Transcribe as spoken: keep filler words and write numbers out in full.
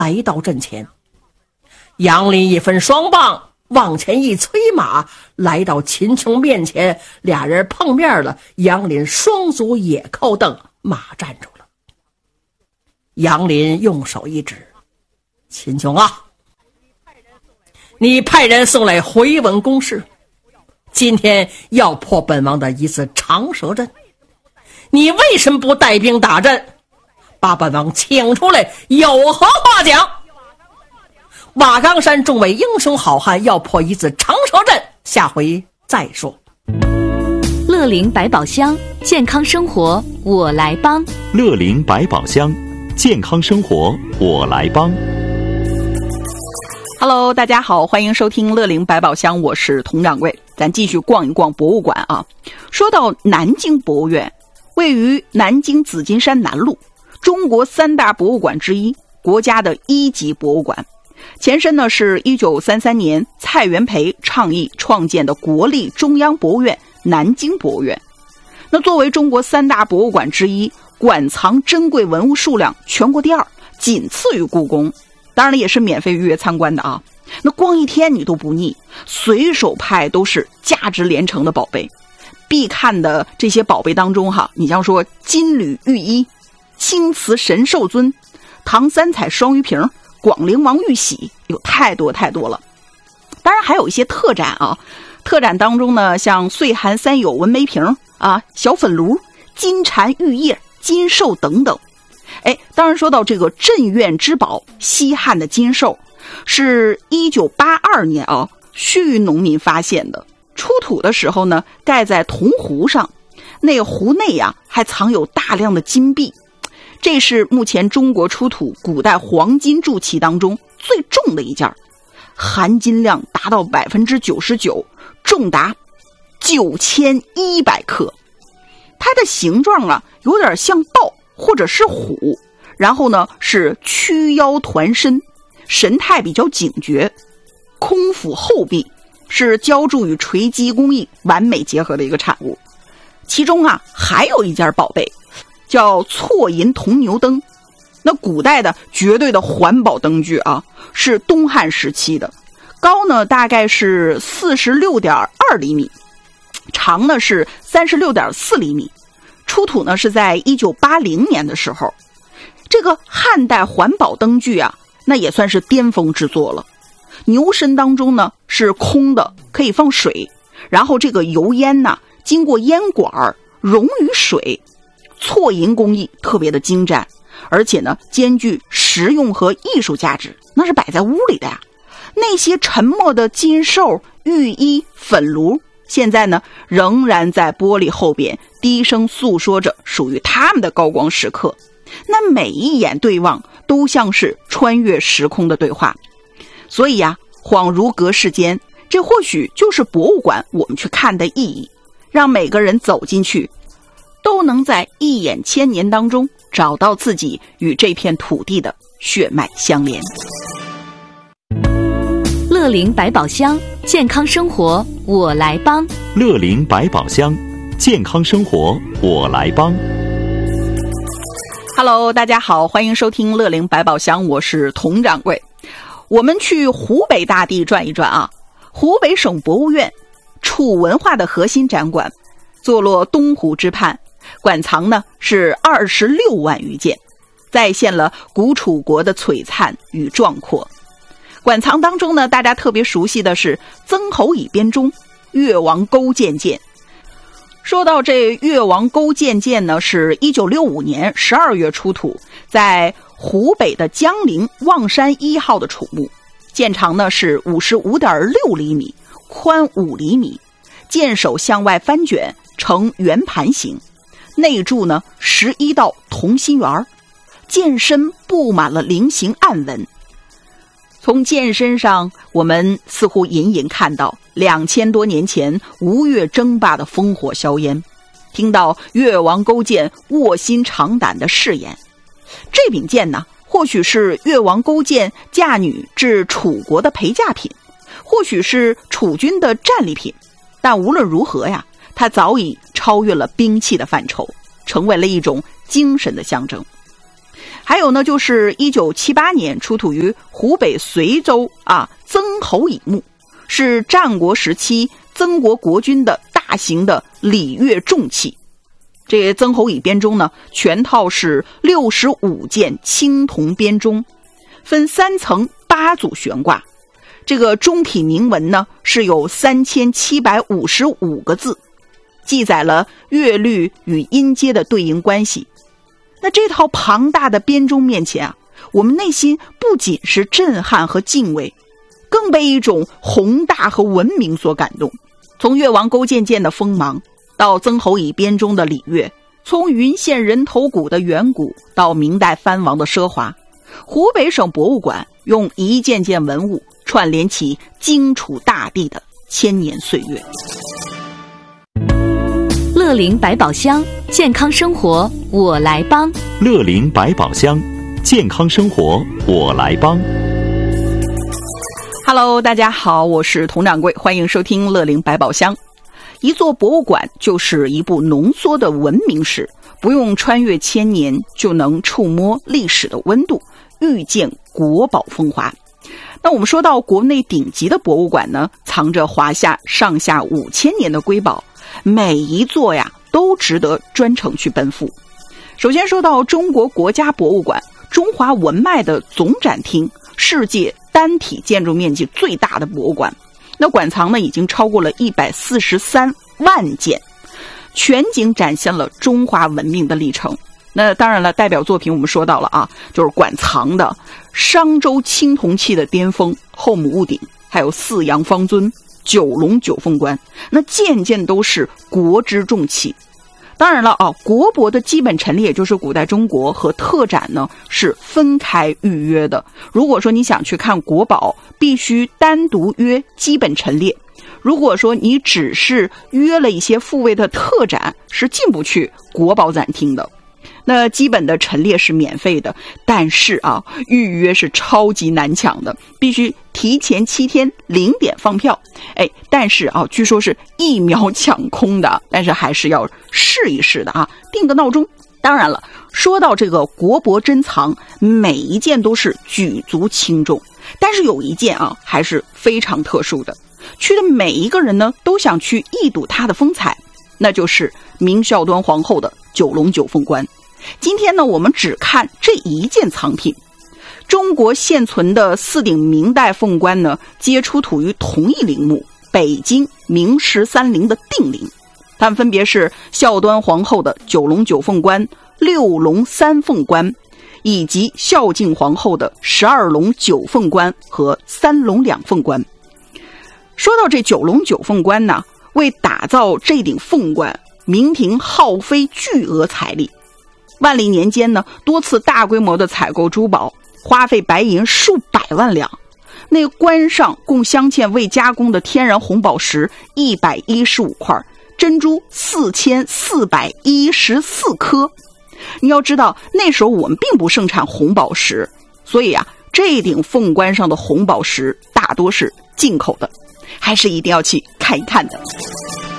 来到阵前。杨林一分双棒往前一催马，来到秦琼面前，俩人碰面了。杨林双足也扣蹬，马站住了。杨林用手一指，秦琼啊，你派人送来回文公事，今天要破本王的一次长蛇阵，你为什么不带兵打阵？把本王请出来，有何话讲？瓦岗山众位英雄好汉要破一次长蛇阵，下回再说。 乐龄百宝箱，健康生活我来帮。 乐龄百宝箱，健康生活我来帮。 Hello， 大家好，欢迎收听乐龄百宝箱，我是佟掌柜。咱继续逛一逛博物馆啊。说到南京博物院，位于南京紫金山南路，中国三大博物馆之一，国家的一级博物馆。前身呢是一九三三年蔡元培倡议创建的国立中央博物院南京博物院。那作为中国三大博物馆之一，馆藏珍贵文物数量全国第二，仅次于故宫。当然了，也是免费预约参观的啊。那光一天你都不腻，随手拍都是价值连城的宝贝。必看的这些宝贝当中哈，你像说金缕玉衣、青瓷神兽尊、唐三彩双鱼瓶、广陵王玉玺，有太多太多了。当然还有一些特展啊，特展当中呢，像岁寒三友文梅瓶啊、小粉炉、金蝉玉叶、金兽等等。哎，当然说到这个镇院之宝西汉的金兽，是一九八二年啊，盱眙农民发现的。出土的时候呢，盖在铜壶上，那个壶内啊还藏有大量的金币。这是目前中国出土古代黄金铸器当中最重的一件，含金量达到百分之九十九，重达九千一百克。它的形状啊，有点像豹或者是虎，然后呢是曲腰团身，神态比较警觉，空腹后壁，是浇铸与锤击工艺完美结合的一个产物。其中啊还有一件宝贝叫错银铜牛灯，那古代的绝对的环保灯具啊，是东汉时期的，高呢大概是 四十六点二厘米，长呢是 三十六点四厘米，出土呢是在一九八零年的时候。这个汉代环保灯具啊，那也算是巅峰之作了。牛身当中呢是空的，可以放水，然后这个油烟呢经过烟管溶于水，错银工艺特别的精湛，而且呢兼具实用和艺术价值，那是摆在屋里的呀。那些沉默的金兽、玉衣、粉炉，现在呢仍然在玻璃后边低声诉说着属于他们的高光时刻。那每一眼对望都像是穿越时空的对话。所以呀、啊，恍如隔世间，这或许就是博物馆我们去看的意义，让每个人走进去都能在一眼千年当中找到自己与这片土地的血脉相连。 乐龄百宝箱，健康生活我来帮。 乐龄百宝箱，健康生活我来帮。 Hello， 大家好，欢迎收听乐龄百宝箱，我是佟掌柜。我们去湖北大地转一转啊。湖北省博物院楚文化的核心展馆坐落东湖之畔，馆藏呢是二十六万余件，再现了古楚国的璀璨与壮阔。馆藏当中呢，大家特别熟悉的是曾侯乙编钟、越王勾践剑。说到这越王勾践剑呢，是一九六五年十二月出土在湖北的江陵望山一号的楚墓，剑长呢是 五十五点六厘米，宽五厘米，剑首向外翻卷呈圆盘形，内铸呢十一道同心圆，剑身布满了菱形暗纹。从剑身上我们似乎隐隐看到两千多年前吴越争霸的烽火硝烟，听到越王勾践卧薪尝胆的誓言。这柄剑呢，或许是越王勾践嫁女至楚国的陪嫁品，或许是楚军的战利品，但无论如何呀，它早已超越了兵器的范畴，成为了一种精神的象征。 还有呢，就是一九七八年出土于湖北随州啊曾侯乙墓，是战国时期曾国国君的大型的礼乐重器。这曾侯乙编钟呢，全套是六十五件青铜编钟，分三层八组悬挂。这个钟体铭文呢是有三千七百五十五个字，记载了乐律与音阶的对应关系。那这套庞大的编钟面前啊，我们内心不仅是震撼和敬畏，更被一种宏大和文明所感动。从越王勾践剑的锋芒，到曾侯乙编钟的礼乐，从云县人头谷的远古到明代藩王的奢华，湖北省博物馆用一件件文物串联起荆楚大地的千年岁月。 乐龄百宝箱，健康生活我来帮。 乐龄百宝箱，健康生活我来帮。 Hello， 大家好，我是佟掌柜，欢迎收听乐龄百宝箱。一座博物馆就是一部浓缩的文明史，不用穿越千年就能触摸历史的温度，遇见国宝风华。那我们说到国内顶级的博物馆呢，藏着华夏上下五千年的瑰宝，每一座呀都值得专程去奔赴。首先说到中国国家博物馆，中华文脉的总展厅，世界单体建筑面积最大的博物馆，那馆藏呢已经超过了一百四十三万件，全景展现了中华文明的历程。那当然了，代表作品我们说到了啊，就是馆藏的商周青铜器的巅峰后母戊鼎，还有四羊方尊、九龙九凤冠，那件件都是国之重器。当然了啊，国博的基本陈列，也就是古代中国和特展呢是分开预约的。如果说你想去看国宝，必须单独约基本陈列。如果说你只是约了一些复位的特展，是进不去国宝展厅的。那基本的陈列是免费的，但是啊，预约是超级难抢的，必须提前七天零点放票。哎，但是啊，据说是一秒抢空的，但是还是要试一试的啊，定个闹钟。当然了，说到这个国博珍藏，每一件都是举足轻重，但是有一件啊，还是非常特殊的，去的每一个人呢，都想去一睹它的风采，那就是明孝端皇后的九龙九凤冠。今天呢，我们只看这一件藏品。中国现存的四顶明代凤冠呢，皆出土于同一陵墓——北京明十三陵的定陵。它们分别是孝端皇后的九龙九凤冠、六龙三凤冠，以及孝敬皇后的十二龙九凤冠和三龙两凤冠。说到这九龙九凤冠呢，为打造这顶凤冠，明廷耗费巨额财力。万历年间呢，多次大规模的采购珠宝，花费白银数百万两。那冠上共镶嵌未加工的天然红宝石一百一十五块，珍珠四千四百一十四颗。你要知道，那时候我们并不盛产红宝石，所以啊，这顶凤冠上的红宝石大多是进口的，还是一定要去看一看的。